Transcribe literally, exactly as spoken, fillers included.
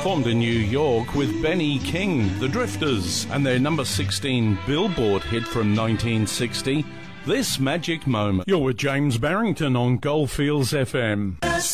Formed in New York with Benny King, The Drifters, and their number sixteen Billboard hit from nineteen sixty, This Magic Moment. You're with James Barrington on Goldfields F M.